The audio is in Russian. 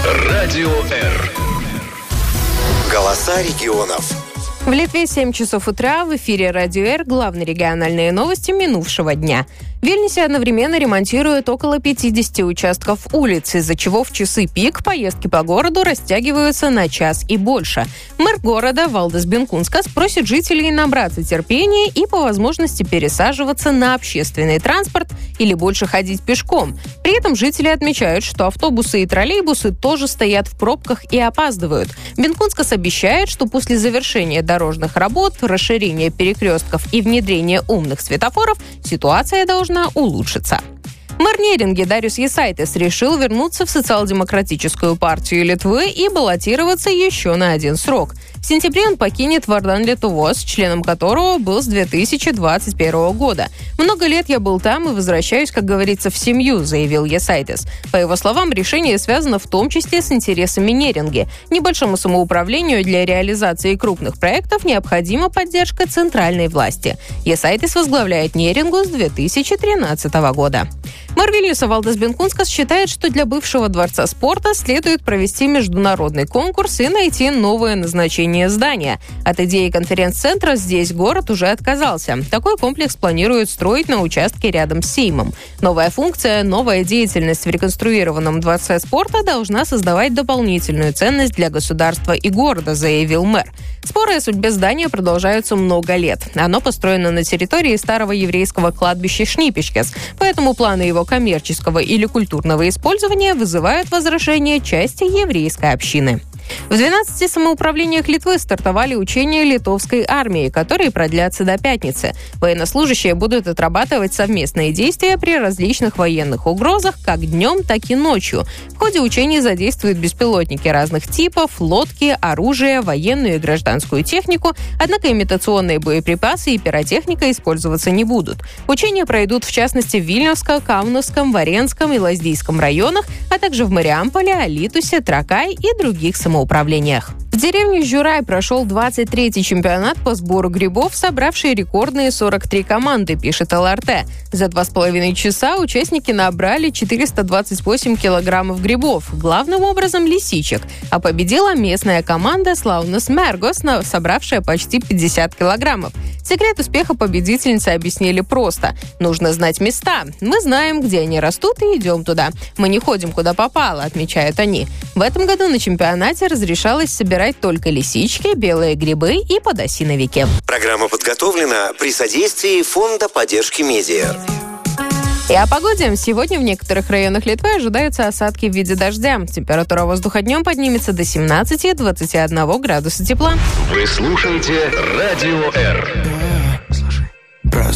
Радио Р. Голоса регионов. В Литве 7 часов утра. В эфире Радио Р. Главные региональные новости минувшего дня. В Вильнюсе одновременно ремонтируют около 50 участков улиц, из-за чего в часы пик поездки по городу растягиваются на час и больше. Мэр города Валдис Бенкунскас просит жителей набраться терпения и по возможности пересаживаться на общественный транспорт или больше ходить пешком. При этом жители отмечают, что автобусы и троллейбусы тоже стоят в пробках и опаздывают. Бенкунскас обещает, что после завершения дорожных работ, расширения перекрестков и внедрения умных светофоров ситуация должна улучшиться. Мэр Неринги Дариус Ясайтис решил вернуться в социал-демократическую партию Литвы и баллотироваться еще на один срок. В сентябре он покинет Вардан Литувос, членом которого был с 2021 года. «Много лет я был там и возвращаюсь, как говорится, в семью», — заявил Ясайтис. По его словам, решение связано в том числе с интересами Неринги. Небольшому самоуправлению для реализации крупных проектов необходима поддержка центральной власти. Ясайтис возглавляет Нерингу с 2013 года. Мэр Вильнюса Валдис Бенкунскас считает, что для бывшего дворца спорта следует провести международный конкурс и найти новое назначение здания. От идеи конференц-центра здесь город уже отказался. Такой комплекс планируют строить на участке рядом с Сеймом. Новая функция, новая деятельность в реконструированном дворце спорта должна создавать дополнительную ценность для государства и города, заявил мэр. Споры о судьбе здания продолжаются много лет. Оно построено на территории старого еврейского кладбища Шнипишкес, поэтому планы его коммерческого или культурного использования вызывают возражение части еврейской общины. В 12 самоуправлениях Литвы стартовали учения литовской армии, которые продлятся до пятницы. Военнослужащие будут отрабатывать совместные действия при различных военных угрозах как днем, так и ночью. В ходе учений задействуют беспилотники разных типов, лодки, оружие, военную и гражданскую технику, однако имитационные боеприпасы и пиротехника использоваться не будут. Учения пройдут в частности в Вильнюсском, Каунасском, Варенском и Лаздийском районах, а также в Мариамполе, Алитусе, Тракай и других самоуправлениях. В деревне Журай прошел 23-й чемпионат по сбору грибов, собравший рекордные 43 команды, пишет ЛРТ. За 2,5 часа участники набрали 428 килограммов грибов, главным образом лисичек, а победила местная команда Slaunus Mergos, собравшая почти 50 килограммов. Секрет успеха победительницы объяснили просто. Нужно знать места. Мы знаем, где они растут, и идем туда. Мы не ходим, куда попало, отмечают они. В этом году на чемпионате разрешалось собирать только лисички, белые грибы и подосиновики. Программа подготовлена при содействии Фонда поддержки медиа. И о погоде. Сегодня в некоторых районах Литвы ожидаются осадки в виде дождя. Температура воздуха днем поднимется до 17-21 градуса тепла. Вы слушаете Радио Р.